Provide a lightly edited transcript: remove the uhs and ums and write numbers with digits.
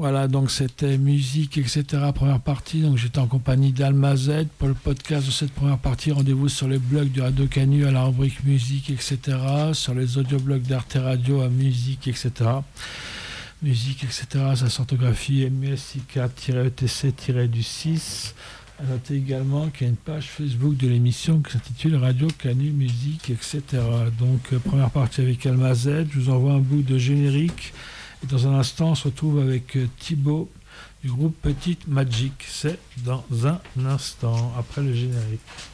Voilà, donc c'était musique, etc. Première partie. Donc j'étais en compagnie d'Alma Z. Pour le podcast de cette première partie, rendez-vous sur les blogs du Radio Canu à la rubrique musique, etc. Sur les audioblogs d'Arte Radio à musique, etc. Musique, etc. Ça s'orthographie MUSIK-ETC-du-6. À noter également qu'il y a une page Facebook de l'émission qui s'intitule Radio Canu Musique, etc. Donc première partie avec Alma Z. Je vous envoie un bout de générique. Et dans un instant, on se retrouve avec Thibaut du groupe Petite Magic. C'est dans un instant, après le générique.